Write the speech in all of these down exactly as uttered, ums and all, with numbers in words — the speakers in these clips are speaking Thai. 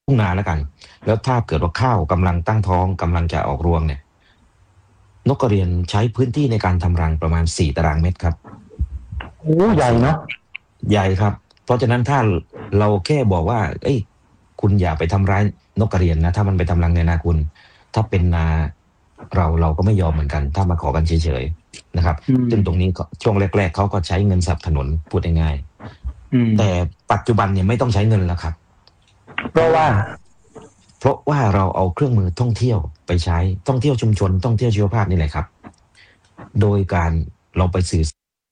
ทุ่งนาแล้วกัน แล้วถ้าเกิดว่าข้าวกำลังตั้งท้องกำลังจะออกรวงเนี่ยนกกระเรียนใช้พื้นที่ในการทำรังประมาณสี่ตารางเมตรครับโอ้ใหญ่เนาะใหญ่ครับเพราะฉะนั้นถ้าเราแค่บอกว่าเอ้ยคุณอย่าไปทำร้ายนกกระเรียนนะถ้ามันไปทำรังในนาคุณถ้าเป็นนาเราเราก็ไม่ยอมเหมือนกันถ้ามาขอกันเฉยๆนะครับซึ่งตรงนี้ช่วงแรกๆเขาก็ใช้เงินสนับสนุนพูดง่ายๆแต่ปัจจุบันเนี่ยไม่ต้องใช้เงินแล้วครับเพราะว่าเพราะว่าเราเอาเครื่องมือท่องเที่ยวไปใช้ท่องเที่ยวชุมชนท่องเที่ยวชีวภาพนี่แหละครับโดยการเราไปสื่อ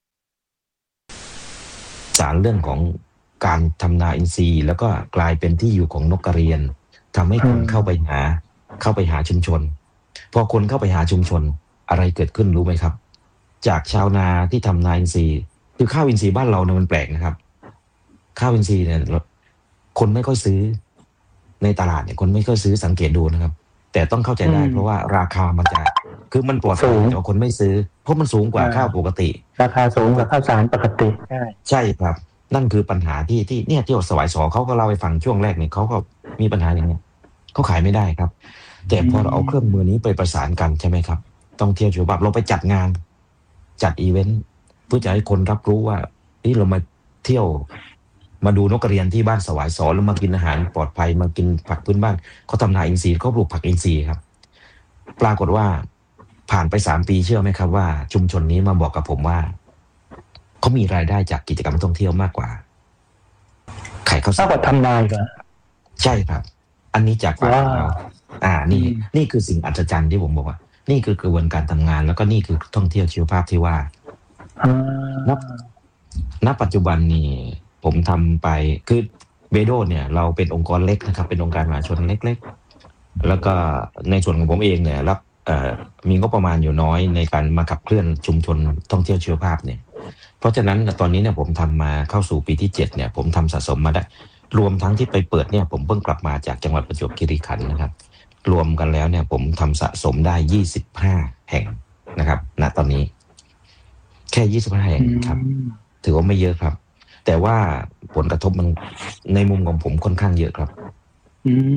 สารเรื่องของการทำนาอินทรีย์แล้วก็กลายเป็นที่อยู่ของนกกระเรียนทำให้คนเข้าไปหาเข้าไปหาชุมชนพอคนเข้าไปหาชุมชนอะไรเกิดขึ้นรู้ไหมครับจากชาวนาที่ทำนาอินทรีย์คือข้าวอินทรีย์บ้านเราเนี่ยมันแปลกนะครับข้าวอินทรีย์เนี่ยคนไม่ค่อยซื้อในตลาดเนี่ยคนไม่ค่อยซื้อสังเกตดูนะครับแต่ต้องเข้าใจได้เพราะว่าราคามันจะคือมันปลอดภัยแต่คนไม่ซื้อเพราะมันสูงกว่าข้าวปกติราคาสูงกว่าข้าวสารปกติใช่ใช่ครับนั่นคือปัญหาที่ที่เนี่ยที่สวายสอเขาก็เล่าให้ฟังช่วงแรกเนี่ยเขาก็มีปัญหาอย่างเนี้ยเขาขายไม่ได้ครับแต่พอเราเอาเครื่องมือนี้ไปประสานกันใช่ไหมครับต้องเที่ยวชีวภาพเราไปจัดงานจัดอีเวนต์เพื่อจะให้คนรับรู้ว่านี่เรามาเที่ยวมาดูนกกระเรียนที่บ้านสวายสอแล้วมากินอาหารปลอดภัยมากินผักพื้นบ้านเขาทำนาอินทรีย์เขาปลูกผักอินทรีย์ครับปรากฏว่าผ่านไปสามปีเชื่อไหมครับว่าชุมชนนี้มาบอกกับผมว่าเขามีรายได้จากกิจกรรมท่องเที่ยวมากกว่าขายข้าวสารมากกว่าทำนาเหรอใช่ครับอันนี้จากฝั่งของเราอ่านี่นี่คือสิ่งอัศจรรย์ที่ผมบอกว่านี่คือกระบวนการทำงานแล้วก็นี่คือท่องเที่ยวชีวภาพที่ว่านับณปัจจุบันนี่ผมทำไปคือเบโดเนี่ยเราเป็นองค์กรเล็กนะครับเป็นองค์การมหาชนเล็กๆแล้วก็ในส่วนของผมเองเนี่ยรับมีงบประมาณอยู่น้อยในการมาขับเคลื่อนชุมชนท่องเที่ยวชีวภาพเนี่ยเพราะฉะนั้นตอนนี้เนี่ยผมทำมาเข้าสู่ปีที่เจ็ดเนี่ยผมทำสะสมมาได้รวมทั้งที่ไปเปิดเนี่ยผมเพิ่งกลับมาจากจังหวัดประจวบคีรีขันธ์นะครับรวมกันแล้วเนี่ยผมทำสะสมได้ยี่สิบห้าแห่งนะครับณตอนนี้แค่ยี่สิบห้าแห่งครับถือว่าไม่เยอะครับแต่ว่าผลกระทบมันในมุมของผมค่อนข้างเยอะครับอืม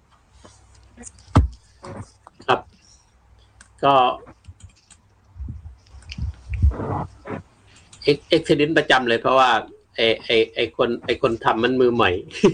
ครับก็เอ็กเอ็กซิเดนต์ประจำเลยเพราะว่าไอไอไอคนไอคนทำมันมือใหม่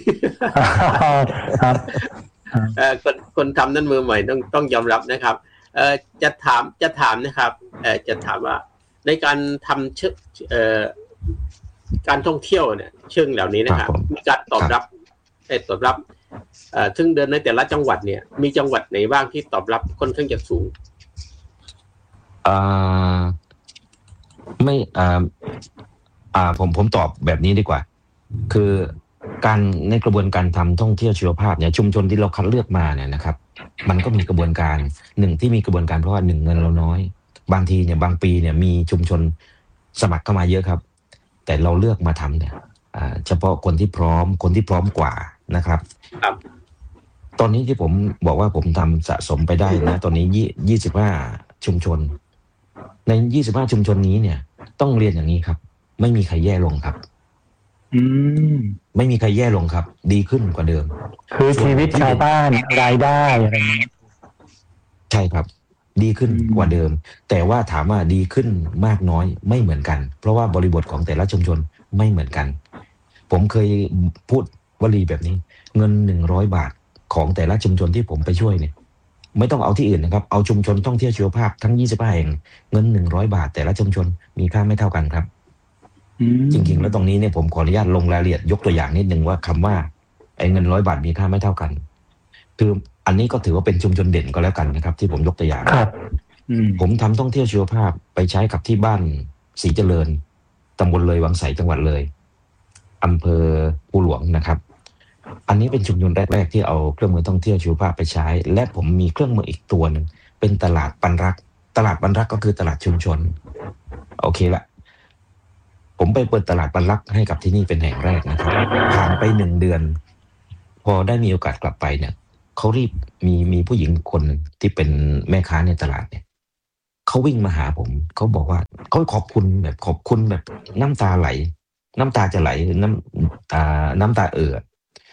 ครับเออคนคนทำนั้นมือใหม่ต้องต้องยอมรับนะครับเออจะถามจะถามนะครับเออจะถามว่าในการทำเชิงเอ่อการท่องเที่ยวเนี่ยเชิงเหล่านี้นะครับมีการตอบรับไอตอบรับเอ่อซึ่งเดินในแต่ละจังหวัดเนี่ยมีจังหวัดไหนบ้างที่ตอบรับค่อนข้างจะสูงอ่าไม่อ่าอ่าผมผมตอบแบบนี้ดีกว่าคือการในกระบวนการทำท่องเที่ยวชีวภาพเนี่ยชุมชนที่เราคัดเลือกมาเนี่ยนะครับมันก็มีกระบวนการหนึ่งที่มีกระบวนการเพราะว่าหนึ่งเงินเราน้อยบางทีเนี่ยบางปีเนี่ยมีชุมชนสมัครเข้ามาเยอะครับแต่เราเลือกมาทำเนี่ยเฉพาะคนที่พร้อมคนที่พร้อมกว่านะครับครับตอนนี้ที่ผมบอกว่าผมทำสะสมไปได้นะตอนนี้ยี่สิบห้าชุมชนในยี่สิบห้าชุมชนนี้เนี่ยต้องเรียนอย่างนี้ครับไม่มีใครแย่ลงครับอืมไม่มีใครแย่ลงครับดีขึ้นกว่าเดิมคือชีวิตชาวบ้านรายได้อะไรอย่างนี้ใช่ครับดีขึ้นกว่าเดิมแต่ว่าถามว่าดีขึ้นมากน้อยไม่เหมือนกันเพราะว่าบริบทของแต่ละชุมชนไม่เหมือนกันผมเคยพูดวลีแบบนี้เงินหนึ่งร้อยบาทของแต่ละชุมชนที่ผมไปช่วยเนี่ยไม่ต้องเอาที่อื่นนะครับเอาชุมชนท่องเที่ยวชีวภาพทั้งยี่สิบห้าแห่งเงินหนึ่งร้อยบาทแต่ละชุมชนมีค่าไม่เท่ากันครับจริงๆแล้วตรงนี้เนี่ยผมขออนุญาตลงรายละเอียดยกตัวอย่างนิดนึงว่าคำว่าไอ้เงินร้อยบาทมีค่าไม่เท่ากันคืออันนี้ก็ถือว่าเป็นชุมชนเด่นก็แล้วกันนะครับที่ผมยกตัวอย่างผมทำท่องเที่ยวชีวภาพไปใช้กับที่บ้านศรีเจริญตำบลเลยวังไสจังหวัดเลยอำเภอภูหลวงนะครับอันนี้เป็นชุมชนแรกๆที่เอาเครื่องมือท่องเที่ยวชีวภาพไปใช้และผมมีเครื่องมืออีกตัวหนึ่งเป็นตลาดปันรักตลาดปันรักก็คือตลาดชุมชนโอเคละผมไปเปิดตลาดปันรักให้กับที่นี่เป็นแห่งแรกนะครับผ่านไปหนึ่งเดือนพอได้มีโอกาสกลับไปเนี่ยเขารีบมีมีผู้หญิงคนที่เป็นแม่ค้าในตลาดเนี่ยเขาวิ่งมาหาผมเขาบอกว่าเขาขอบคุณแบบขอบคุณแบบน้ำตาไหลน้ำตาจะไหลน้ำตาน้ำตาเอ่อ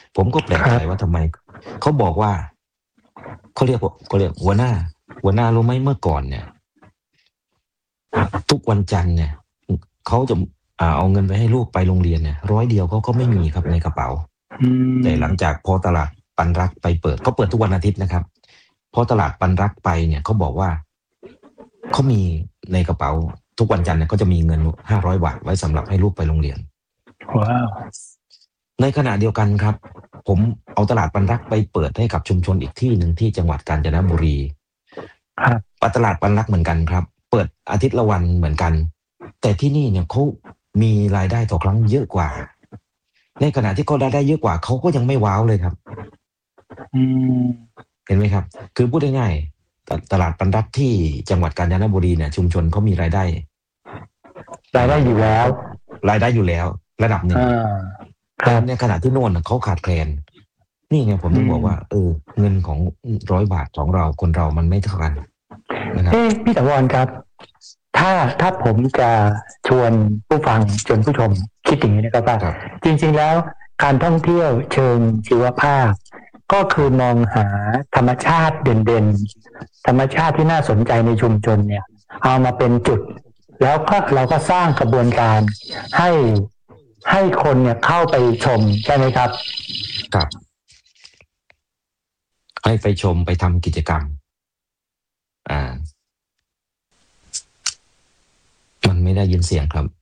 ผมก็แปลกใจว่าทำไมเขาบอกว่าเขาเรียกว่าเขาเรียกหัวหน้า หัวหน้ารู้ไหมเมื่อก่อนเนี่ย ทุกวันจันทร์เนี่ยเขาจะอ่าเอาเงินไปให้ลูกไปโรงเรียนเนี่ยร้อยเดียวเขาก็ไม่มีครับในกระเป๋าอืมแต่หลังจากพอตลาดปันรักไปเปิดเขาเปิดทุกวันอาทิตย์นะครับพอตลาดปันรักไปเนี่ยเขาบอกว่าเขามีในกระเป๋าทุกวันจันทร์เนี่ยเขาจะมีเงินห้าร้อยบาทไว้สำหรับให้ลูกไปโรงเรียนว้าวในขณะเดียวกันครับ ผมเอาตลาดปันรักไปเปิดให้กับชุมชนอีกที่หนึ่งที่จังหวัดกาญจนบุรีครับตลาดปันรักเหมือนกันครับ เปิดอาทิตย์ละวันเหมือนกัน แต่ที่นี่เนี่ยเขามีรายได้ต่อครั้งเยอะกว่า ในขณะที่เขารายได้เยอะกว่าเขาก็ยังไม่ว้าวเลยครับอืมเห็นไหมครับ คือพูดง่ายๆตตลาดปันรักที่จังหวัดกาญจนบุรีเนี่ยชุมชนเขามีรายได้รายได้อยู่แล้วรายได้อยู่แล้ว ระดับหนึ่งอ่าคแต่รับในขณะที่โน่นน่ะเขาขาดแคลนนี่ไงผมถึงบอกว่า เออ เงินของร้อยบาทของเราคนเรามันไม่เท่ากันนะครับเอ๊ะพี่ตะวันครับ ถ้าถ้าผมจะชวนผู้ฟังชวนผู้ชมคิดอย่างนี้นะครับว่าครับจริงๆแล้วการท่องเที่ยวเชิงชีวภาพ ก็คือมองหาธรรมชาติเด่นๆ ธรรมชาติที่น่าสนใจในชุมชนเนี่ย เอามาเป็นจุด แล้วก็เราก็สร้างกระบวนการให้ให้คนเนี่ยเข้าไปชมใช่ไหมครับครับ ให้ไปชมไปทำกิจกรรม อ่า มันไม่ได้ยินเสียงครับ